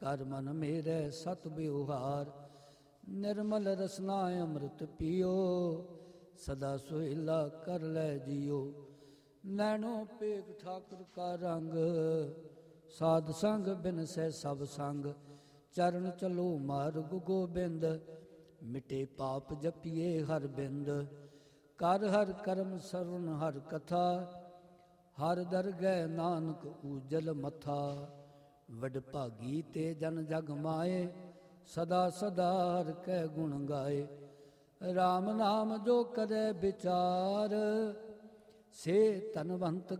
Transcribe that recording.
ਕਰ ਮਨ ਮੇਰੇ ਸਤ ਬਿਵਹਾਰ। ਨਿਰਮਲ ਰਸਨਾ ਅੰਮ੍ਰਿਤ ਪੀਓ, ਸਦਾ ਸੁਹੇਲਾ ਕਰ ਲੈ ਜੀਓ। ਨੈਣੋ ਪੇਖ ਠਾਕੁਰ ਕਾ ਰੰਗ, ਸਾਧ ਸੰਗ ਬਿਨ ਸਹਿ ਸਭ ਸੰਗ। ਚਰਨ ਚਲੋ ਮਾਰਗ ਗੋਬਿੰਦ, ਮਿਟੇ ਪਾਪ ਜਪੀਏ ਹਰ ਬਿੰਦ। ਕਰ ਹਰ ਕਰਮ ਸਰਵਨ ਹਰ ਕਥਾ, ਹਰ ਦਰਗਹਿ ਨਾਨਕ ਊਜਲ ਮਥਾ। ਵਡ ਭਾਗੀ ਤੇ ਜਨ ਜਗ ਮਾਏ, ਸਦਾ ਸਦਾ ਹਰ ਕੈ ਗੁਣ ਗਾਏ। RAM ਨਾਮ ਜੋ ਕਰੇ ਵਿਚਾਰ, ਸੇ ਧਨਵੰਤ